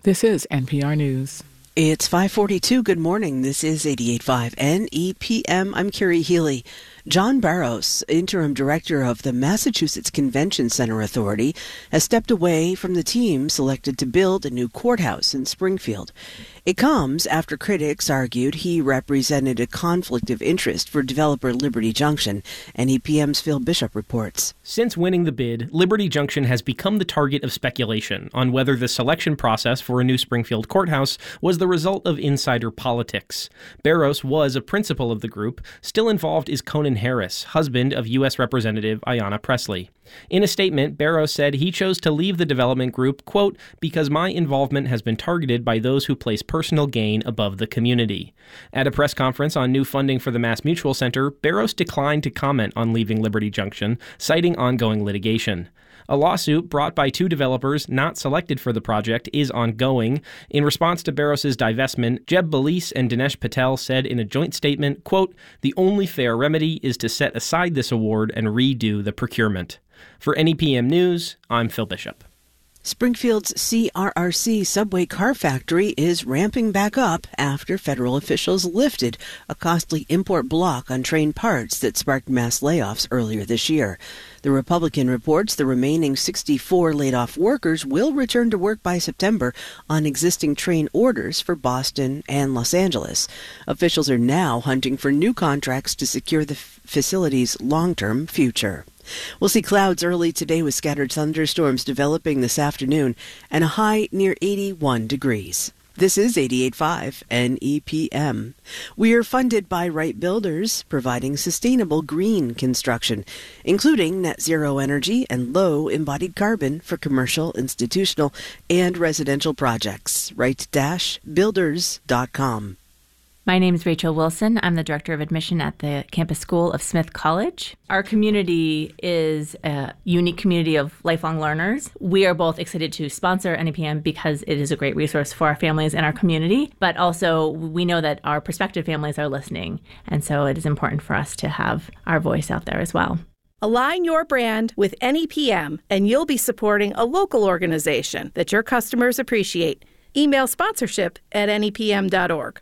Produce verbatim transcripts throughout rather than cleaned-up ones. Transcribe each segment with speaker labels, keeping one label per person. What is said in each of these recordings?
Speaker 1: This is N P R News.
Speaker 2: It's five forty-two. Good morning. This is eighty-eight point five N E P M. I'm Carrie Healy. John Barros, interim director of the Massachusetts Convention Center Authority, has stepped away from the team selected to build a new courthouse in Springfield. It comes after critics argued he represented a conflict of interest for developer Liberty Junction. N E P M's Phil Bishop reports.
Speaker 3: Since winning the bid, Liberty Junction has become the target of speculation on whether the selection process for a new Springfield courthouse was the result of insider politics. Barros was a principal of the group. Still involved is Conan Harris, husband of U S Representative Ayanna Pressley. In a statement, Barros said he chose to leave the development group, quote, because my involvement has been targeted by those who place personal gain above the community. At a press conference on new funding for the Mass Mutual Center, Barros declined to comment on leaving Liberty Junction, citing ongoing litigation. A lawsuit brought by two developers not selected for the project is ongoing. In response to Barros's divestment, Jeb Belice and Dinesh Patel said in a joint statement, quote, the only fair remedy is to set aside this award and redo the procurement. For N E P M News, I'm Phil Bishop.
Speaker 2: Springfield's C R R C subway car factory is ramping back up after federal officials lifted a costly import block on train parts that sparked mass layoffs earlier this year. The Republican reports the remaining sixty-four laid-off workers will return to work by September on existing train orders for Boston and Los Angeles. Officials are now hunting for new contracts to secure the f- facility's long-term future. We'll see clouds early today with scattered thunderstorms developing this afternoon and a high near eighty-one degrees. This is eighty-eight point five N E P M. We are funded by Wright Builders, providing sustainable green construction, including net zero energy and low embodied carbon for commercial, institutional, and residential projects. Wright Builders dot com.
Speaker 4: My name is Rachel Wilson. I'm the Director of Admission at the Campus School of Smith College. Our community is a unique community of lifelong learners. We are both excited to sponsor N E P M because it is a great resource for our families and our community, but also we know that our prospective families are listening, and so it is important for us to have our voice out there as well.
Speaker 5: Align your brand with N E P M, and you'll be supporting a local organization that your customers appreciate. Email sponsorship at N E P M dot org.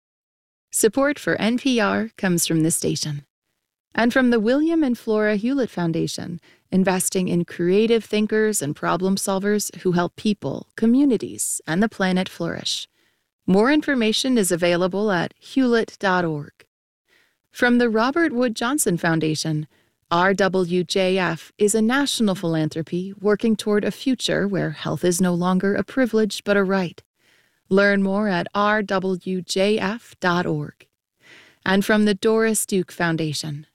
Speaker 6: Support for N P R comes from this station and from the William and Flora Hewlett Foundation, investing in creative thinkers and problem solvers who help people, communities, and the planet flourish. More information is available at hewlett dot org. From the Robert Wood Johnson Foundation, R W J F is a national philanthropy working toward a future where health is no longer a privilege but a right. Learn more at r w j f dot org. And from the Doris Duke Foundation.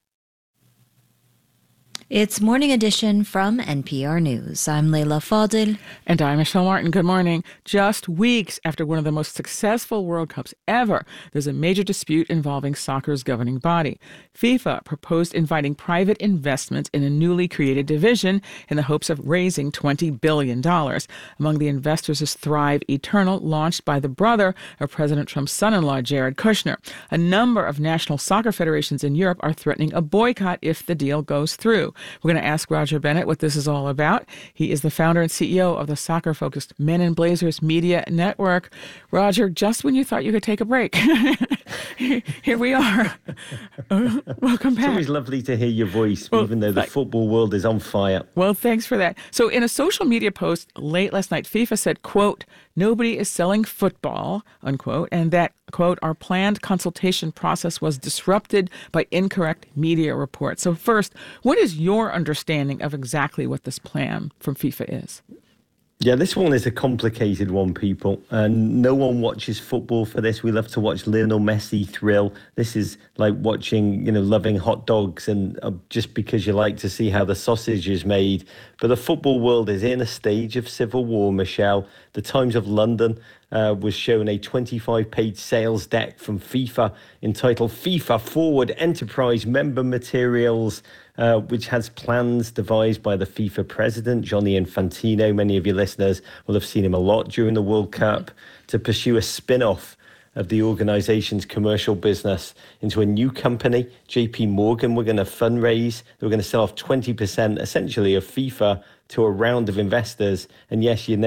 Speaker 7: It's Morning Edition from N P R News. I'm Leila Fadil.
Speaker 1: And I'm Michelle Martin. Good morning. Just weeks after one of the most successful World Cups ever, there's a major dispute involving soccer's governing body. FIFA proposed inviting private investment in a newly created division in the hopes of raising twenty billion dollars. Among the investors is Thrive Eternal, launched by the brother of President Trump's son-in-law, Jared Kushner. A number of national soccer federations in Europe are threatening a boycott if the deal goes through. We're going to ask Roger Bennett what this is all about. He is the founder and C E O of the soccer-focused Men in Blazers Media Network. Roger, just when you thought you could take a break, here we are. Uh, welcome back.
Speaker 8: It's always lovely to hear your voice, well, even though the
Speaker 1: th-
Speaker 8: football world is on fire.
Speaker 1: Well, thanks for that. So in a social media post late last night, FIFA said, quote, nobody is selling football, unquote, and that, quote, our planned consultation process was disrupted by incorrect media reports. So first, what is your understanding of exactly what this plan from FIFA is?
Speaker 8: Yeah, this one is a complicated one, people. And no one watches football for this. We love to watch Lionel Messi thrill. This is like watching, you know, loving hot dogs and uh, just because you like to see how the sausage is made. But the football world is in a stage of civil war, Michelle. The Times of London uh, was shown a twenty-five page sales deck from FIFA entitled FIFA Forward Enterprise Member Materials, Uh, which has plans devised by the FIFA president, Gianni Infantino. Many of your listeners will have seen him a lot during the World Cup, to pursue a spin-off of the organization's commercial business into a new company. J P Morgan were going to fundraise. They were going to sell off twenty percent, essentially, of FIFA to a round of investors. And yes, you